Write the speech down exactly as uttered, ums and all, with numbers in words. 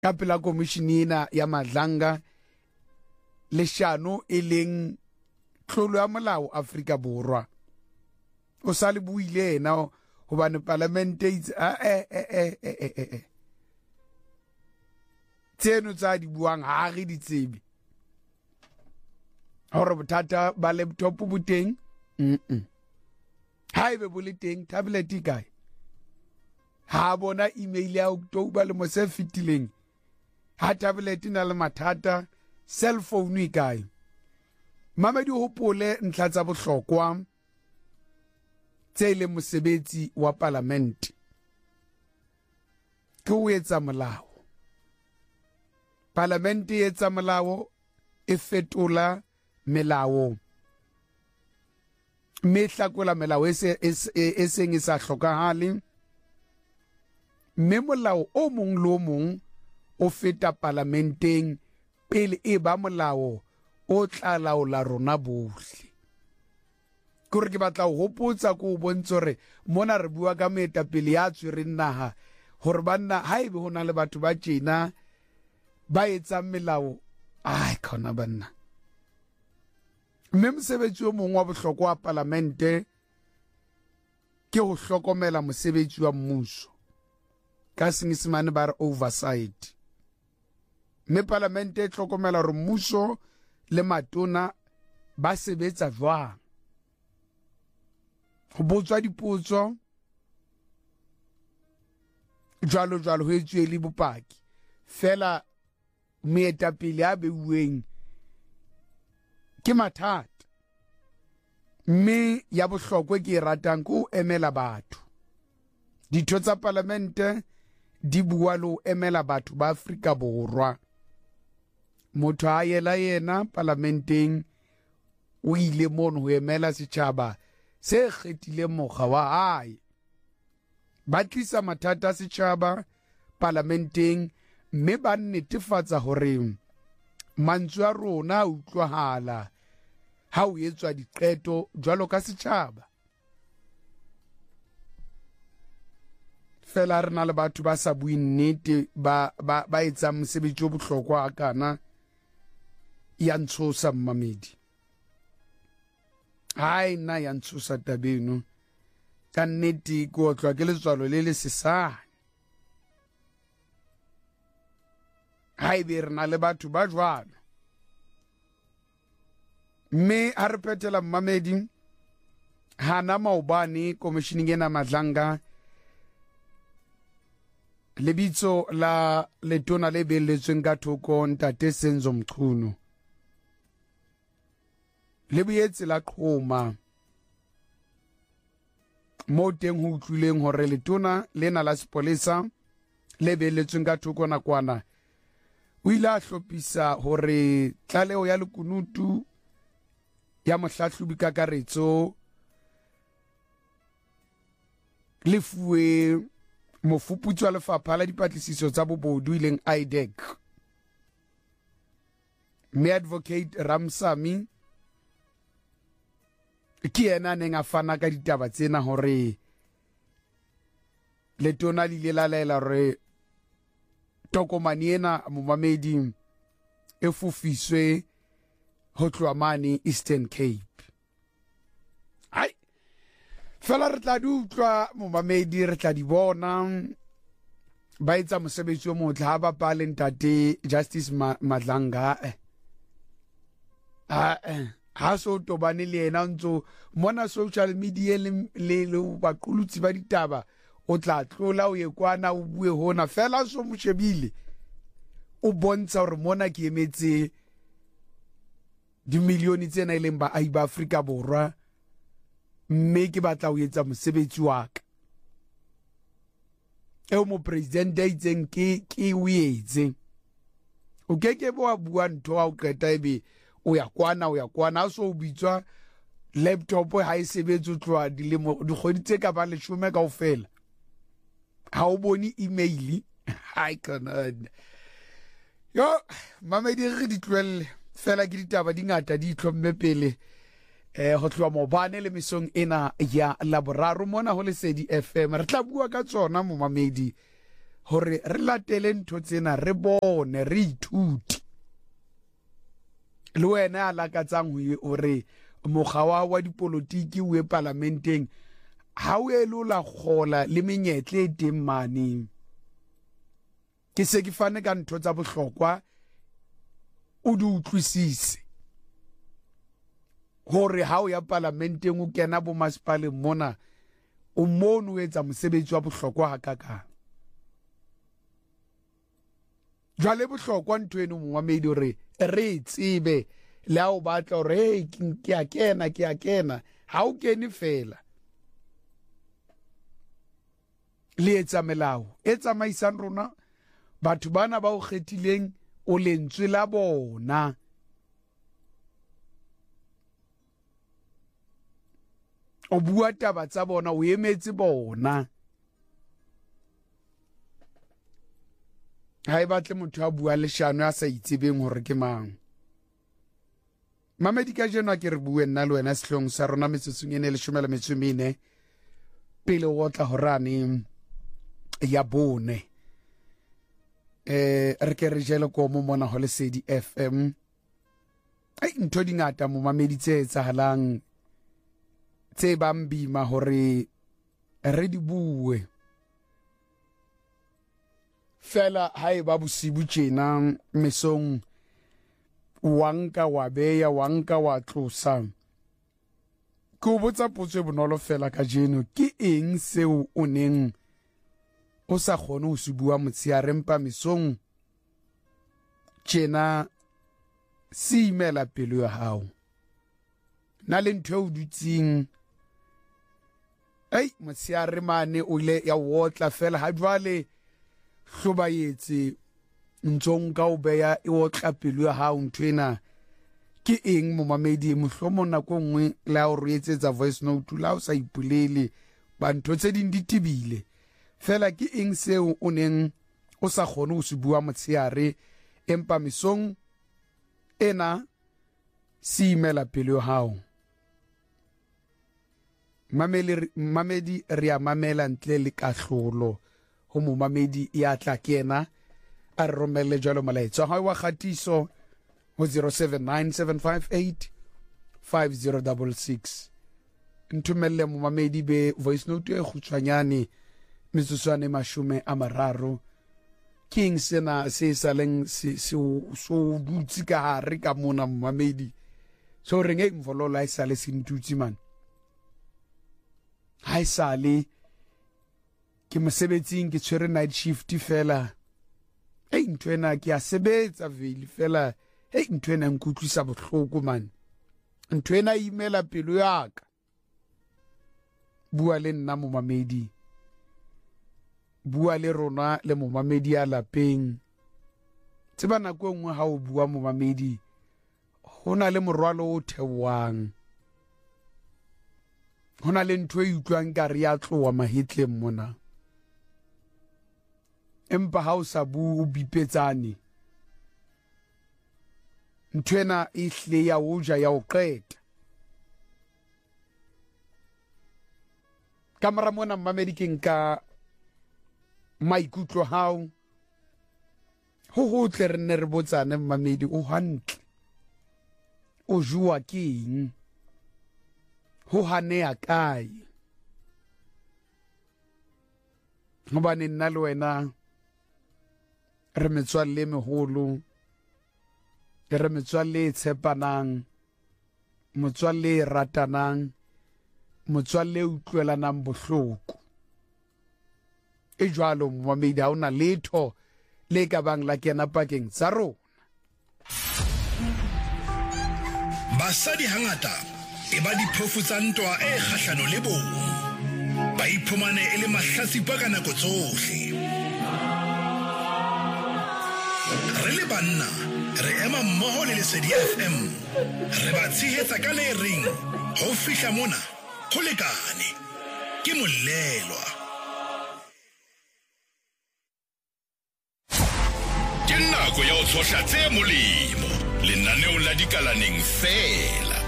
ka pela commissionina ya Madlanga leshano e leng tlolo ya molao Afrika Borwa o sa le buile ena hobane parlamente itse a e e e e tseno tsa di buang ha re di tsebe hore bothata ba laptop bo teng mm haebe bo le teng tablet e kae ha bona email ya October le mo se fitileng ha tablet na le mathata cell phone e kae mama di hopole ntla tsa bohlokwa tse le mosebetsi wa parliament ke o etsa molao parliament e etsa molao e fetola melao me hlakola melao e se e seng e sa hlokahale me molao o mong le o mong o feta parlamenteng pele e ba molao o tla laola rona bohle kore ke batla ho hopotsa ko bontso re mona re bua ka moetapele ya tshwereng naha hore banna haebe hona le batho ba tjena ba etsa melao ai khona banna mme mosebetsi o mongwe wa bohlokwa wa parlamente ke ho hlokomela mosebetsi wa mmuso ka senyesemane ba re oversight mme parlamente e hlokomela hore mmuso le matona ba sebetsa jwang ho botswa dipotso jwalo jwalo ho etsuwe le bopaki fela moetapele a beuweng ke mathata mme ya bohlokwa ke ratang ko emela batho ditho tsa parlamente di bua lo emela batho ba Afrika Borwa motho a yela yena parlamenteng o ile mono ho emela setjhaba se kgethile mokga wa hae ba tlisa mathata a setjhaba parlamenteng mme ba netefatsa hore mantswe a rona a utlwahala ha o etswa diqeto jwalo ka setjhaba fela re na le batho ba sa bui nnete ba ba ba etsa mosebetsi o bohlokwa kana ya ntshosa mmamedi hai na ya ntshosa tabeno ka nnete ko tlwa ke letswalo le le sesane hai be re na le batho ba jwalo mme a re phetela mmamedi hana maobane commissioning ena Madlanga lebitso la letona le beletsweng ka thoko ntate Senzo Mchunu le boetse la qhoma mo teng ho utlwileng hore letona lena la sepolesa le beletsweng ka thoko nakwana o ile a hlopisa hore tlaleo ya lekunutu ya mohlahlobi kakaretso le fuwe mofuputsi wa lefapha la dipatlisiso tsa bobodu ileng I D E C me advocate Ramsamy ke yena neng a fana ka ditaba tsena hore letona le ile la laela hore tokomane ena momamedi e fufiswe ho tloha mane Eastern Cape ai fela re tla di utlwa momamedi re tla di bona ba etsa mosebetsi o motle ha ba pale ntate Justice Madlanga a ha so tobane le yena ntso mona social media le le baqulutsi ba ditaba o tla tlola o ye kwana o bue hona fela so moshebile o bontsha hore mona ke emetse di milioni tsena ileng ba ai ba Afrika Borwa mme ke batla ho etsa mosebetsi wa ka eo mo president a itseng ke ke o etse o keke bo a bua ntho a o qeta ebe o ya kwana o ya kwana so o bitswa laptop ha e sebetse o tloa dilemo dikgwedi tse ka ba leshome kaofela ha o bone email I can yo mamedi re di tlwelle fela ke ditaba di ngata di itlhomme pele eh ho tloa mobane le mesong ena ya laboraro mona ho Lesedi F M re tla bua ka tsona mo mamedi hore re latele ntho tsena re bone re ithute le wena a lakatsang hore mogwa wa dipolotiki o e parlamenteng ha o elola gola le menyetle e teng mane ke se ke fane ka ntho tsa bohlokwa o di utlwisise hore ha o ya parlamenteng o kena bo masipaleng mona o mono etsa mosebetsi wa bohlokwa hakaka jwale bohlokwa ntho eno moamedi hore re tsebe le ha o batla hore hey ke a kena ke a kena ha o kene fela le etsa melao e tsamaisang rona batho bana ba o kgethileng o lentswe la bona o bua taba tsa bona o emetse bona ha e batle motho a bua leshano a sa itsebeng hore ke mang mamedi ka jeno ke re bue nna le wena sehlong sa rona metsotsong ene le shumela metsomine pele o tla horane ya bone eh re ke re jele ko mo mona ho Lesedi F M ai ntho di ngata mo mamedi tse tsahalang tse bambima hore re di bue fela hae ba bosibu tjena mesong wanka wa beya wanka wa tlosa go botsa potso e bonolo fela ka jeno ke eng seo o neng o sa kgone ho se bua motshiare mpa mesong tjena si imela pelo ya hao na le ntho o dutsing ai motshiare mane o ile ya wotla fela ha jwale hlobaetse ntsong ka o beya e wotla pelo ya hao ntwena ke eng mo mamedi mohlomo nako nngwe la o re etsetsa voice note la o sa ipulele ba ntho tse ding di tibile fela ke eng seo o neng o sa kgone ho se bua motshiare empa mesong ena si imela pelo ya hao mameli mamedi re a mamela ntle le kahlolo ho mo mamedi ya tla kena a romelle jalo malaetsa ha wa khatiso ho zero seven nine seven five eight five zero six six ntumelle mo mamedi be voice note e khutshwanyane metsotso mashume a mararo king sena se saleng se so dutsi ka hare ka mona mo mamedi so re nge mvolola isale sintutsi man ha isale ke mosebetsing ke tshwere night shift fela ei ntwena ke a sebetsa vele fela ei ntwena nkutlwisa bohloko man ntwena imela pelo yaka bua le nna mo mamedi bua le rona le mo mamedi ya lapeng tseba nako nngwe ha o bua mo mamedi hona le morwalo o thewang hona le ntwe e utlwang ka re ya tlowa mahetleng mona empa ha o sa bu o bipetsane ntwena e hle ya uja ya o qeta kamera mona mamedi ke nka maikutlo hao ho ho tle re ne re botsane mamedi o hantle o jua keng ho hane a kae hobane nna le wena re metswalle meholo re metswalle tshepanang motswalle ratanang motswalle utlwelanang bohloko e jwalo mamedi ha ona letho le ka bang la kena pakeng tsa rona basadi hangata e ba diphofu tsa ntwa e kgahlano le bong ba iphumane e le mahlatsipa ka nako tsohle re le banna re ema mmoho le Lesedi F M re ba tshehetsa ka le reng ho fihla mona ho lekane ke molelwa ke nako ya o tshohla tse molemo lenaneo la dikalaneng fela